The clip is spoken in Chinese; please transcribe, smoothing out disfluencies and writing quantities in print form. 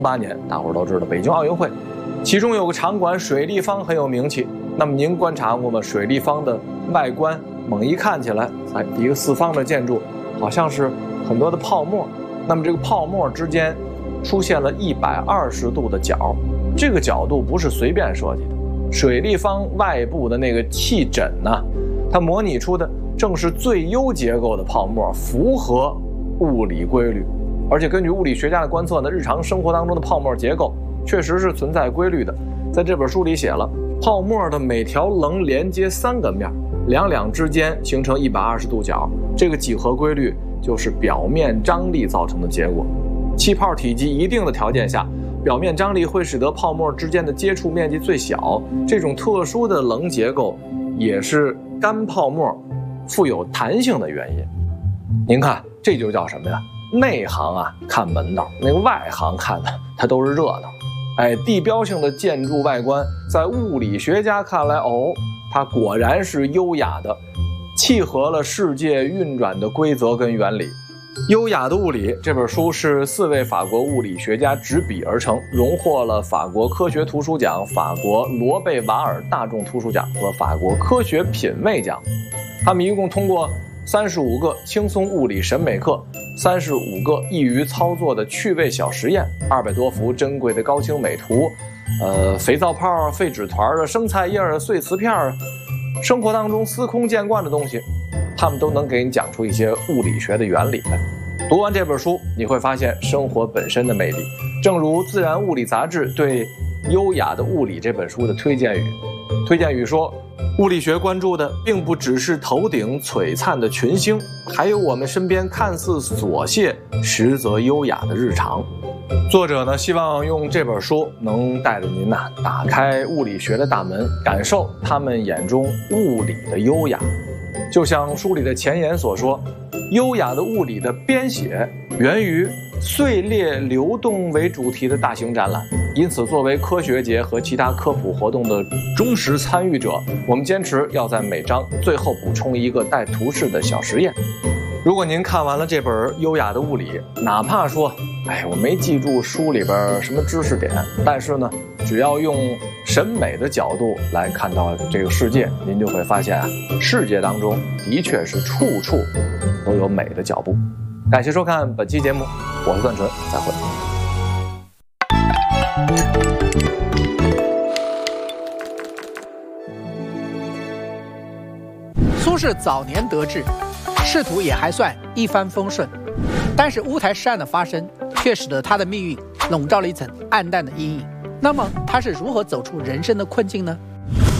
08年，大伙儿都知道北京奥运会，其中有个场馆水立方很有名气。那么您观察过吗？水立方的外观，猛一看起来，一个四方的建筑，好像是很多的泡沫。那么这个泡沫之间出现了120度的角，这个角度不是随便设计的。水立方外部的那个气枕呢，它模拟出的正是最优结构的泡沫，符合物理规律。而且根据物理学家的观测呢，日常生活当中的泡沫结构确实是存在规律的。在这本书里写了，泡沫的每条棱连接3个面，两之间形成120度角，这个几何规律就是表面张力造成的结果。气泡体积一定的条件下，表面张力会使得泡沫之间的接触面积最小，这种特殊的棱结构也是干泡沫富有弹性的原因。您看，这就叫什么呀？内行啊看门道，那个外行看的它都是热闹。地标性的建筑外观，在物理学家看来，它果然是优雅的，契合了世界运转的规则跟原理。优雅的物理这本书是4位法国物理学家执笔而成，荣获了法国科学图书奖、法国罗贝瓦尔大众图书奖和法国科学品味奖。他们一共通过35个轻松物理审美课，35个易于操作的趣味小实验，200多幅珍贵的高清美图，肥皂泡、废纸团的生菜叶、碎瓷片，生活当中司空见惯的东西，他们都能给你讲出一些物理学的原理来。读完这本书，你会发现生活本身的魅力。正如《自然物理》杂志对《优雅的物理》这本书的推荐语说，物理学关注的并不只是头顶璀璨的群星，还有我们身边看似琐屑实则优雅的日常。作者呢，希望用这本书能带着您打开物理学的大门，感受他们眼中物理的优雅。就像书里的前言所说，优雅的物理的编写源于碎裂流动为主题的大型展览，因此作为科学节和其他科普活动的忠实参与者，我们坚持要在每章最后补充一个带图示的小实验。如果您看完了这本《优雅的物理》，哪怕说我没记住书里边什么知识点，但是呢，只要用审美的角度来看到这个世界，您就会发现世界当中的确是处处都有美的脚步。感谢收看本期节目，我是段纯，再会。 苏轼早年得志，仕途也还算一帆风顺，但是乌台诗案的发生却使得他的命运笼罩了一层暗淡的阴影。那么他是如何走出人生的困境呢？